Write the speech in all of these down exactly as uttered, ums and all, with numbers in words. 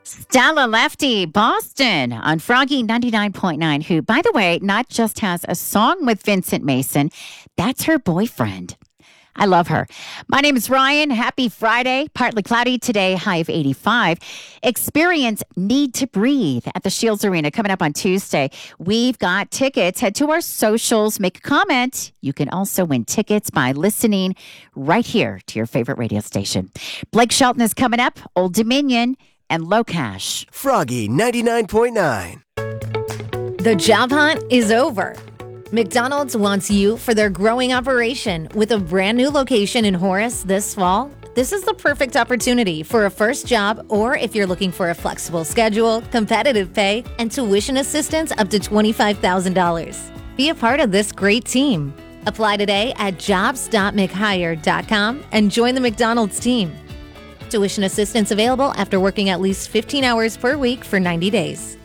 Stella Lefty, Boston on Froggy ninety-nine point nine, who, by the way, not just has a song with Vincent Mason, that's her boyfriend. I love her. My name is Ryan. Happy Friday. Partly cloudy today, high of eighty-five. Experience Need to Breathe at the Shields Arena coming up on Tuesday. We've got tickets. Head to our socials. Make a comment. You can also win tickets by listening right here to your favorite radio station. Blake Shelton is coming up. Old Dominion and Low Cash. Froggy ninety-nine point nine. The job hunt is over. McDonald's wants you for their growing operation with a brand new location in Horace this fall. This is the perfect opportunity for a first job, or if you're looking for a flexible schedule, competitive pay, and tuition assistance up to twenty-five thousand dollars. Be a part of this great team. Apply today at jobs dot mchire dot com and join the McDonald's team. Tuition assistance available after working at least fifteen hours per week for ninety days.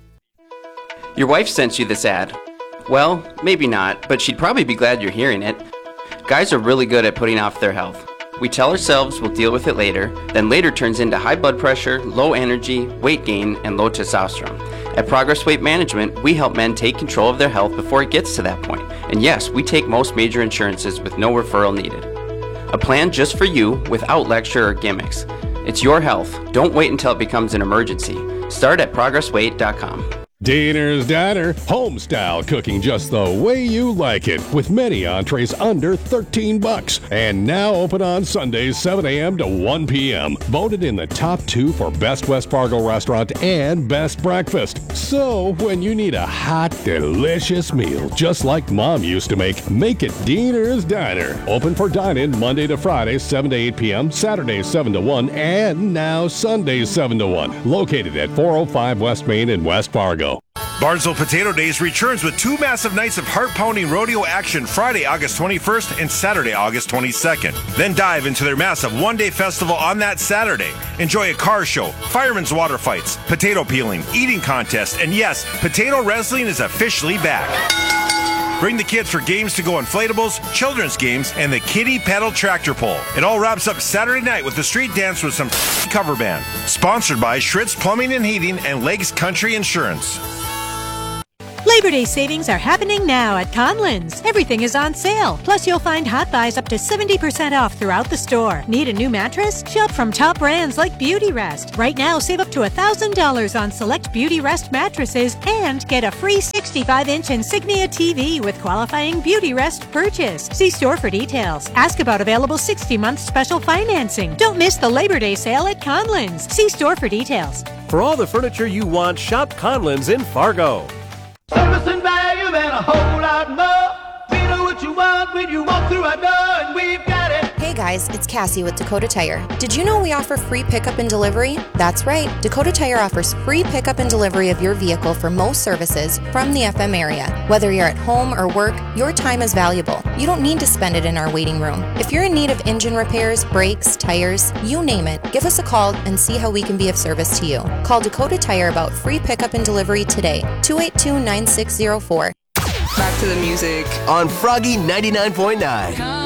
Your wife sent you this ad. Well, maybe not, but she'd probably be glad you're hearing it. Guys are really good at putting off their health. We tell ourselves we'll deal with it later, then later turns into high blood pressure, low energy, weight gain, and low testosterone. At Progress Weight Management, we help men take control of their health before it gets to that point. And yes, we take most major insurances with no referral needed. A plan just for you without lecture or gimmicks. It's your health. Don't wait until it becomes an emergency. Start at progress weight dot com. Diner's Diner, home style cooking just the way you like it, with many entrees under thirteen bucks, and now open on Sundays seven a.m. to one p.m. Voted in the top two for Best West Fargo Restaurant and Best Breakfast. So when you need a hot, delicious meal just like Mom used to make, make it Diner's Diner. Open for dine-in Monday to Friday seven to eight p.m., Saturdays seven to one, and now Sundays seven to one. Located at four oh five West Main in West Fargo. Barnesville Potato Days returns with two massive nights of heart-pounding rodeo action Friday, August twenty-first and Saturday, August twenty-second. Then dive into their massive one-day festival on that Saturday. Enjoy a car show, firemen's water fights, potato peeling, eating contest, and yes, potato wrestling is officially back. Bring the kids for games to go inflatables, children's games, and the kiddie pedal tractor pull. It all wraps up Saturday night with the street dance with some cover band. Sponsored by Schritz Plumbing and Heating and Lakes Country Insurance. Labor Day savings are happening now at Conlins. Everything is on sale. Plus, you'll find hot buys up to seventy percent off throughout the store. Need a new mattress? Shop from top brands like Beauty Rest. Right now, save up to one thousand dollars on select Beauty Rest mattresses and get a free sixty-five inch Insignia T V with qualifying Beauty Rest purchase. See store for details. Ask about available sixty month special financing. Don't miss the Labor Day sale at Conlins. See store for details. For all the furniture you want, shop Conlins in Fargo. Service and value and a whole lot more. We know what you want when you walk through our door, and we've got it. Hey guys, it's Cassie with Dakota Tire. Did you know we offer free pickup and delivery? That's right. Dakota Tire offers free pickup and delivery of your vehicle for most services from the F M area. Whether you're at home or work, your time is valuable. You don't need to spend it in our waiting room. If you're in need of engine repairs, brakes, tires, you name it, give us a call and see how we can be of service to you. Call Dakota Tire about free pickup and delivery today. two eight two, nine six zero four. Back to the music on Froggy ninety-nine point nine.